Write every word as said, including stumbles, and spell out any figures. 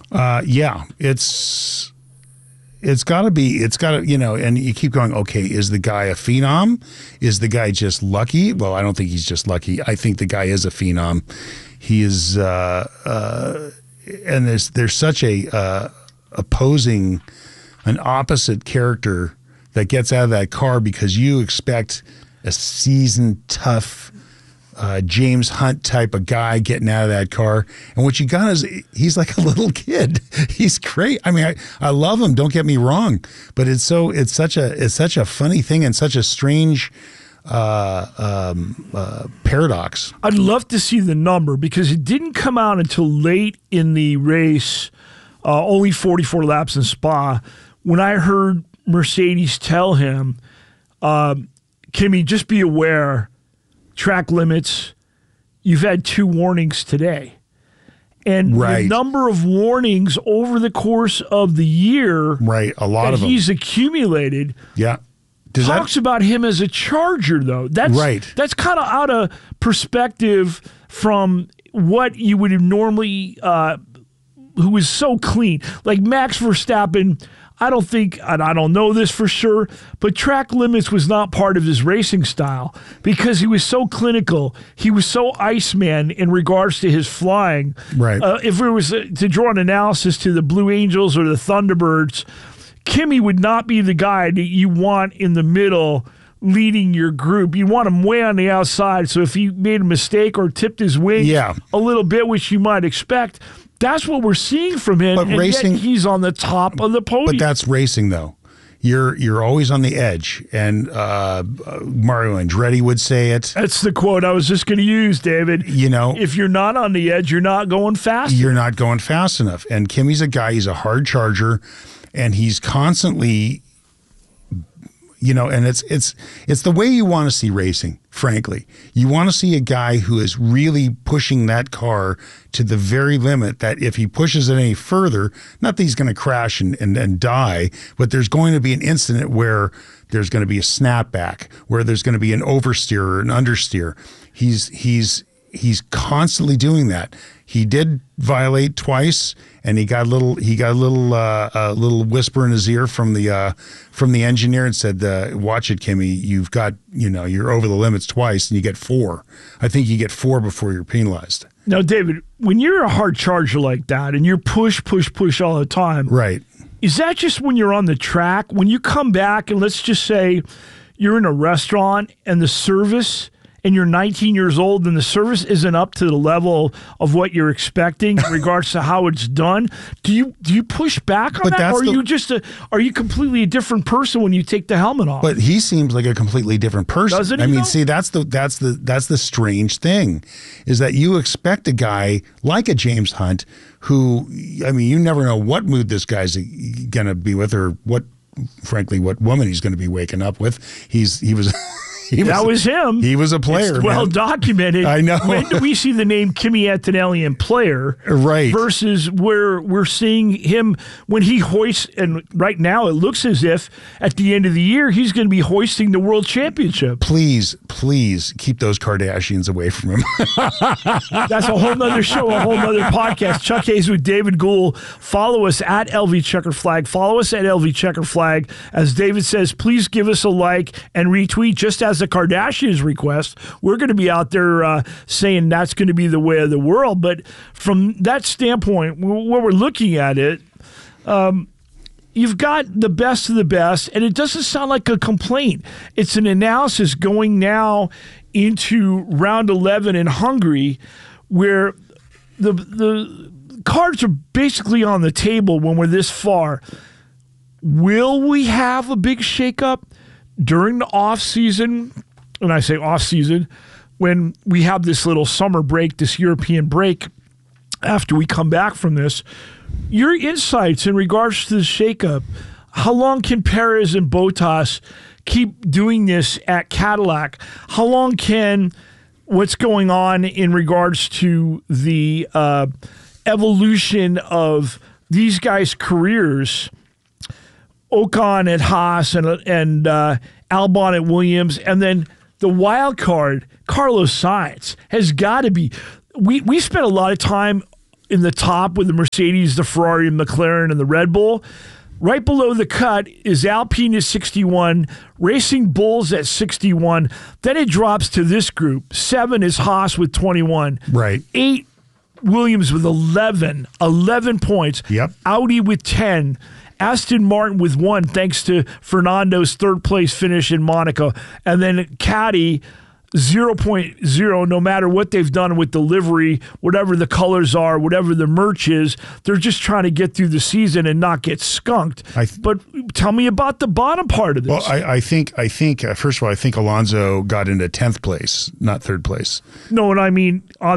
Uh, yeah, it's it's got to be. It's got to, you know, and you keep going, okay, is the guy a phenom? Is the guy just lucky? Well, I don't think he's just lucky. I think the guy is a phenom. He is, uh, uh, and there's there's such a uh, opposing, an opposite character that gets out of that car because you expect a seasoned, tough uh, James Hunt type of guy getting out of that car. And what you got is he's like a little kid. He's great. I mean, I, I love him. Don't get me wrong, but it's so it's such a it's such a funny thing and such a strange uh, um, uh, paradox. I'd love to see the number because it didn't come out until late in the race, uh, only forty-four laps in Spa. When I heard Mercedes tell him, um, Kimi, just be aware, track limits, you've had two warnings today. And right. the number of warnings over the course of the year right, a lot that of them. he's accumulated yeah. Does talks that, about him as a charger, though. That's, right. That's kind of out of perspective from what you would have normally, uh, who is so clean. Like Max Verstappen, I don't think, and I don't know this for sure, but track limits was not part of his racing style because he was so clinical. He was so Iceman in regards to his flying. Right. Uh, if we was to draw an analysis to the Blue Angels or the Thunderbirds, Kimi would not be the guy that you want in the middle leading your group. You want him way on the outside, so if he made a mistake or tipped his wing yeah. a little bit, which you might expect, that's what we're seeing from him, but and racing, yet he's on the top of the podium. But that's racing, though. You're you're always on the edge, and uh, Mario Andretti would say it. That's the quote I was just going to use, David. You know, if you're not on the edge, you're not going fast. You're not going fast enough. And Kimi's a guy, he's a hard charger, and he's constantly, you know, and it's it's it's the way you want to see racing, frankly. You want to see a guy who is really pushing that car to the very limit that if he pushes it any further, not that he's going to crash and, and, and die, but there's going to be an incident where there's going to be a snapback, where there's going to be an oversteer or an understeer. He's he's he's constantly doing that. He did violate twice, and he got a little he got a little uh, a little whisper in his ear from the uh, from the engineer and said, uh, "Watch it, Kimi. You've got you know you're over the limits twice, and you get four. I think you get four before you're penalized." Now, David, when you're a hard charger like that, and you're push push push all the time, right? Is that just when you're on the track? When you come back, and let's just say you're in a restaurant, and the service. And you're nineteen years old and the service isn't up to the level of what you're expecting in regards to how it's done, do you do you push back on but that? Or are the, you just a are you completely a different person when you take the helmet off? But he seems like a completely different person. Doesn't he, I mean, though? see, that's the that's the that's the strange thing, is that you expect a guy like a James Hunt who, I mean, you never know what mood this guy's gonna be with or what, frankly, what woman he's gonna be waking up with. He's he was He that was, was him. He was a player. It's well man. documented. I know. When do we see the name Kimi Antonelli in player? Right. Versus where we're seeing him when he hoists, and right now it looks as if at the end of the year he's going to be hoisting the world championship. Please, please keep those Kardashians away from him. That's a whole nother show, a whole nother podcast. Chuck Hayes with David Gould. Follow us at L V Checker Flag. Follow us at L V Checker Flag. As David says, please give us a like and retweet just as the Kardashians request. We're going to be out there uh, saying that's going to be the way of the world. But from that standpoint, where we're looking at it, um, you've got the best of the best, and it doesn't sound like a complaint. It's an analysis going now into round eleven in Hungary, where the the cards are basically on the table when we're this far. Will we have a big shakeup during the off season? And I say off season, when we have this little summer break, this European break, after we come back from this, your insights in regards to the shakeup. How long can Perez and Bottas keep doing this at Cadillac? How long can what's going on in regards to the uh, evolution of these guys' careers, Ocon at Haas and, and uh, Albon at Williams, and then the wild card, Carlos Sainz, has got to be. We we spent a lot of time in the top with the Mercedes, the Ferrari, the McLaren, and the Red Bull. Right below the cut is Alpine at sixty-one, Racing Bulls at sixty-one. Then it drops to this group. Seven is Haas with twenty-one. Right. Eight, Williams with eleven. eleven points. Yep. Audi with ten. Aston Martin with one, thanks to Fernando's third place finish in Monaco. And then Caddy, zero point zero, no matter what they've done with the livery, whatever the colors are, whatever the merch is, they're just trying to get through the season and not get skunked. I th- but tell me about the bottom part of this. Well, I, I think, I think uh, first of all, I think Alonso got into tenth place, not third place. No, and I mean on